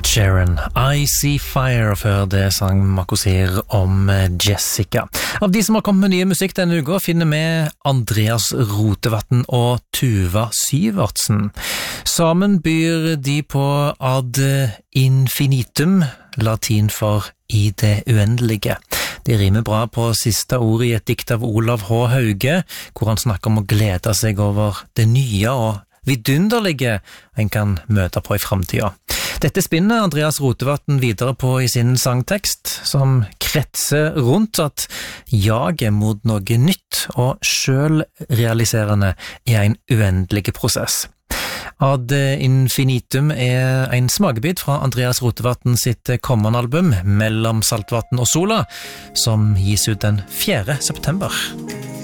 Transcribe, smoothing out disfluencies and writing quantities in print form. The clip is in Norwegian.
Ed Sheeran, I See Fire, før det sang Makosir om Jessica. Av de som har kommet med nye musikk denne uka, finner vi Andreas Rotevatn og Tuva Syvertsen. Sammen byr de på Ad Infinitum, latin for i det uendelige. De rimer bra på siste ord i et dikt av Olav H. Hauge, hvor han snakker om å glede seg over det nye og vidunderlige en kan møte på i fremtiden. Dette spinner Andreas Rotevatn videre på i sin sangtekst, som kretser rundt at jaget mot noe nytt og selvrealiserende er en uendelig prosess. Ad Infinitum er en smakebit fra Andreas Rotevatn sitt kommende album Mellom Saltvatn og Sola, som gis ut den 4. september.